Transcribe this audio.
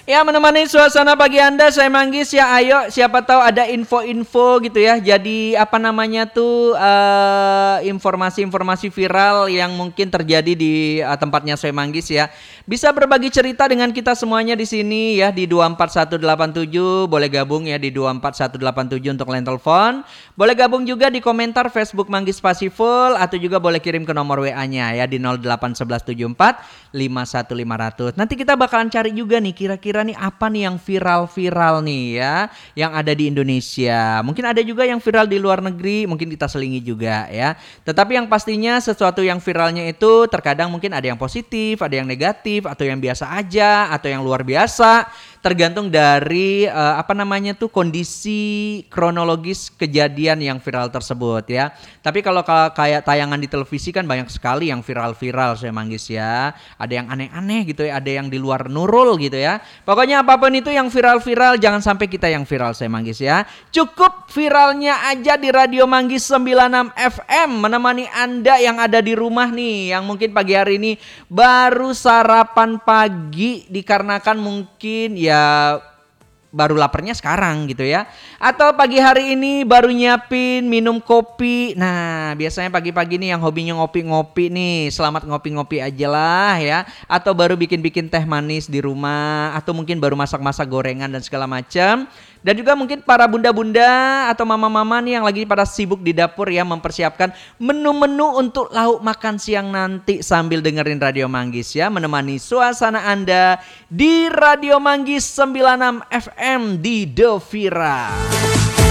Ya, menemani suasana pagi Anda saya Manggis ya. Ayo, siapa tahu ada info-info gitu ya. Jadi apa namanya tuh informasi-informasi viral yang mungkin terjadi di tempatnya saya Manggis ya. Bisa berbagi cerita dengan kita semuanya di sini ya di 24187. Boleh gabung ya di 24187 untuk line telepon. Boleh gabung juga di komentar Facebook Manggis Pasiful atau juga boleh kirim ke nomor WA-nya ya di 081174 51500. Nanti kita bakalan cari juga nih kira-kira nih apa nih yang viral-viral nih ya yang ada di Indonesia. Mungkin ada juga yang viral di luar negeri, mungkin kita selingi juga ya. Tetapi yang pastinya sesuatu yang viralnya itu terkadang mungkin ada yang positif, ada yang negatif, atau yang biasa aja, atau yang luar biasa. Tergantung dari kondisi kronologis kejadian yang viral tersebut ya. Tapi kalau kayak tayangan di televisi kan banyak sekali yang viral-viral saya Manggis ya. Ada yang aneh-aneh gitu ya, ada yang di luar nurul gitu ya. Pokoknya apapun itu yang viral-viral jangan sampai kita yang viral saya Manggis ya. Cukup viralnya aja di Radio Manggis 96 FM menemani Anda yang ada di rumah nih, yang mungkin pagi hari ini baru sarapan pagi dikarenakan mungkin ya baru laparnya sekarang gitu ya. Atau pagi hari ini baru nyiapin minum kopi. Nah biasanya pagi-pagi nih yang hobinya ngopi-ngopi nih, selamat ngopi-ngopi aja lah ya. Atau baru bikin-bikin teh manis di rumah, atau mungkin baru masak-masak gorengan dan segala macam. Dan juga mungkin para bunda-bunda atau mama-mama nih yang lagi pada sibuk di dapur ya, mempersiapkan menu-menu untuk lauk makan siang nanti sambil dengerin Radio Manggis ya, menemani suasana Anda di Radio Manggis 96 FM di Devira.